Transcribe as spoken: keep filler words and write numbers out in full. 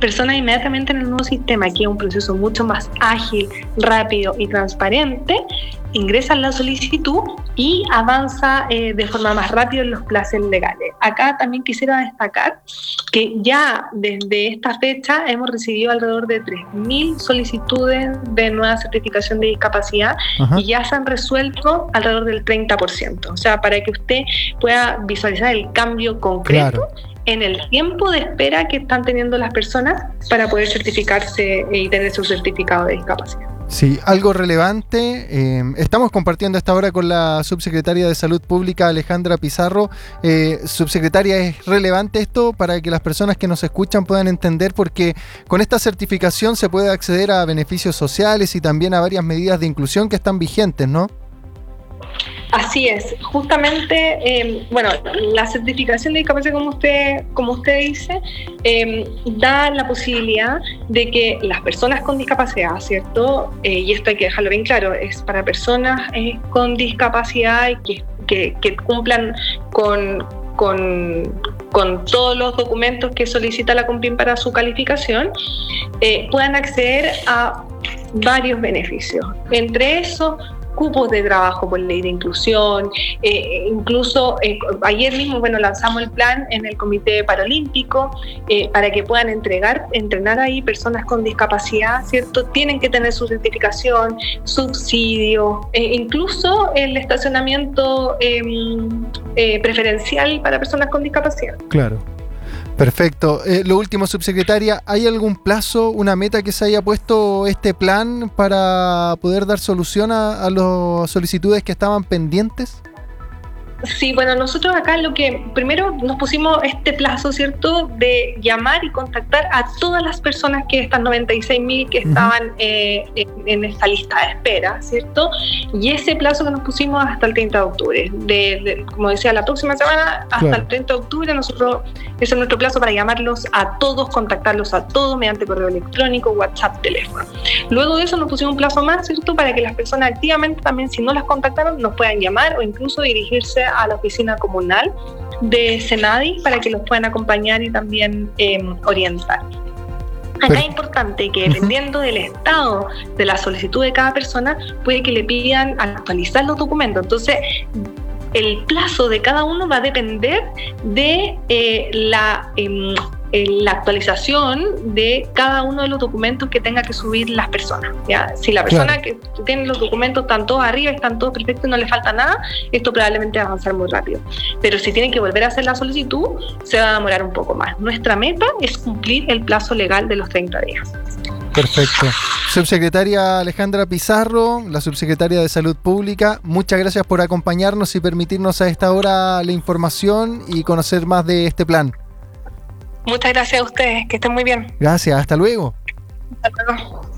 personas inmediatamente en el nuevo sistema, que es un proceso mucho más ágil, rápido y transparente, ingresan la solicitud y avanza eh, de forma más rápida en los plazos legales. Acá también quisiera destacar que ya desde esta fecha hemos recibido alrededor de tres mil solicitudes de nueva certificación de discapacidad. Ajá. Y ya se han resuelto alrededor del treinta por ciento. O sea, para que usted pueda visualizar el cambio concreto. Claro. En el tiempo de espera que están teniendo las personas para poder certificarse y tener su certificado de discapacidad. Sí, algo relevante. Eh, estamos compartiendo esta hora con la subsecretaria de Salud Pública, Alejandra Pizarro. Eh, subsecretaria, ¿es relevante esto para que las personas que nos escuchan puedan entender? Porque con esta certificación se puede acceder a beneficios sociales y también a varias medidas de inclusión que están vigentes, ¿no? Así es, justamente, eh, bueno, la certificación de discapacidad, como usted, como usted dice, eh, da la posibilidad de que las personas con discapacidad, ¿cierto? Eh, y esto hay que dejarlo bien claro, es para personas eh, con discapacidad y que, que, que cumplan con, con, con todos los documentos que solicita la CONPIN para su calificación, eh, puedan acceder a varios beneficios. Entre esos, cupos de trabajo por ley de inclusión, eh, incluso eh, ayer mismo, bueno, lanzamos el plan en el Comité Paralímpico eh, para que puedan entregar, entrenar ahí personas con discapacidad, ¿cierto? Tienen que tener su certificación, subsidio, eh, incluso el estacionamiento eh, eh, preferencial para personas con discapacidad. Claro. Perfecto. Eh, lo último, subsecretaria, ¿hay algún plazo, una meta que se haya puesto este plan para poder dar solución a, a las solicitudes que estaban pendientes? Sí, bueno, nosotros acá lo que primero nos pusimos este plazo, ¿cierto?, de llamar y contactar a todas las personas que estas noventa y seis mil que estaban uh-huh. eh, en, en esta lista de espera, ¿cierto? Y ese plazo que nos pusimos hasta el treinta de octubre, de, de, como decía, la próxima semana hasta claro. el treinta de octubre, nosotros, ese es nuestro plazo para llamarlos a todos, contactarlos a todos mediante correo electrónico, WhatsApp, teléfono. Luego de eso nos pusimos un plazo más, ¿cierto?, para que las personas activamente también, si no las contactaron, nos puedan llamar o incluso dirigirse a la oficina comunal de Senadi para que los puedan acompañar y también eh, orientar. Acá Pero, es importante que dependiendo uh-huh. del estado de la solicitud de cada persona, puede que le pidan actualizar los documentos. Entonces, el plazo de cada uno va a depender de eh, la... Eh, la actualización de cada uno de los documentos que tenga que subir las personas, ¿ya? Si la persona claro. que tiene los documentos están todos arriba, están todos perfectos y no le falta nada, esto probablemente va a avanzar muy rápido. Pero si tienen que volver a hacer la solicitud, se va a demorar un poco más. Nuestra meta es cumplir el plazo legal de los treinta días. Perfecto. Subsecretaria Alejandra Pizarro, la subsecretaria de Salud Pública, muchas gracias por acompañarnos y permitirnos a esta hora la información y conocer más de este plan. Muchas gracias a ustedes, que estén muy bien. Gracias, hasta luego. Hasta luego.